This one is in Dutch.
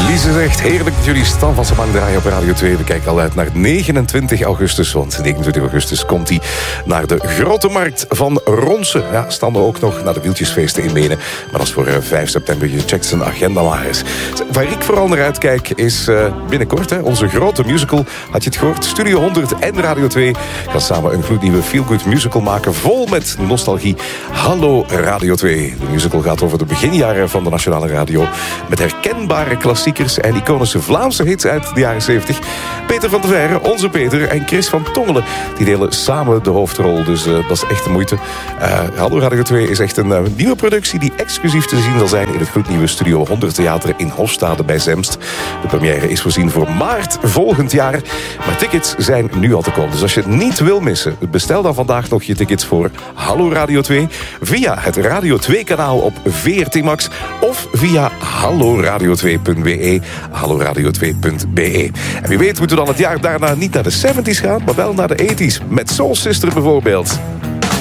Lise zegt, heerlijk dat jullie Stan van Samang draaien op Radio 2. We kijken al uit naar 29 augustus, want 29 augustus komt hij naar de Grote Markt van Ronse. Ja, Stan ook nog naar de wieltjesfeesten in Menen. Maar dat is voor 5 september. Je checkt zijn agenda maar eens. Waar ik vooral naar uitkijk is binnenkort, hè, onze grote musical. Had je het gehoord? Studio 100 en Radio 2 gaan samen een gloednieuwe feel-good musical maken, vol met nostalgie. Hallo Radio 2. De musical gaat over de beginjaren van de Nationale Radio, met herkenbare klassiekers en iconische Vlaamse hits uit de jaren 70. Peter van der Veire, onze Peter, en Chris van Tongelen, die delen samen de hoofdrol. Dus dat is echt de moeite. Hallo Radio 2 is echt een nieuwe productie die exclusief te zien zal zijn in het gloednieuwe Studio 100 Theater in Hofstade bij Zemst. De première is voorzien voor maart volgend jaar. Maar tickets zijn nu al te koop. Dus als je het niet wil missen, bestel dan vandaag nog je tickets voor Hallo Radio 2 via het Radio 2-kanaal op VRT Max of via halloradio2.be, halloradio2.be. En wie weet moeten we dan het jaar daarna niet naar de 70s gaan, maar wel naar de 80s. Met Soul Sister bijvoorbeeld.